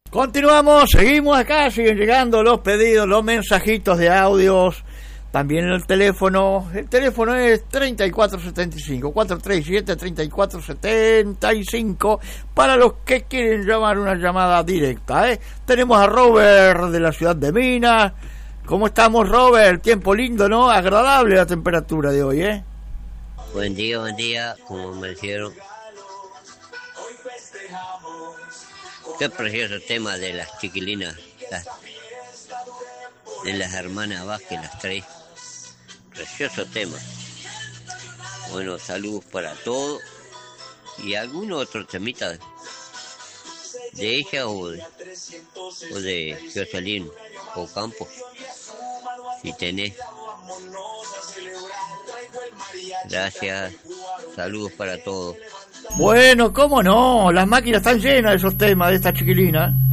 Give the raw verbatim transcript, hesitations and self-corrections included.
Continuamos, seguimos acá, siguen llegando los pedidos, los mensajitos de audios, también el teléfono, el teléfono es treinta y cuatro setenta y cinco, cuatrocientos treinta y siete, treinta y cuatro setenta y cinco, para los que quieren llamar una llamada directa, ¿eh? Tenemos a Robert de la ciudad de Minas. ¿Cómo estamos, Robert? Tiempo lindo, ¿no? Agradable la temperatura de hoy, ¿eh? Buen día, buen día, como me dijeron. Qué precioso tema de las chiquilinas, las, de las hermanas Vázquez, las tres. Precioso tema. Bueno, saludos para todos. ¿Y algún otro temita de ella o de, o de Jocelyn o Campos? Si tenés. Gracias. Saludos para todos. Bueno, cómo no, las máquinas están llenas de esos temas de esta chiquilina.